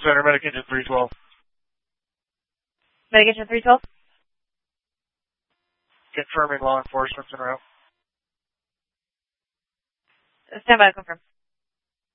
Center Medic Engine 312. Medication 312? Confirming law enforcement's en route. Stand by to confirm.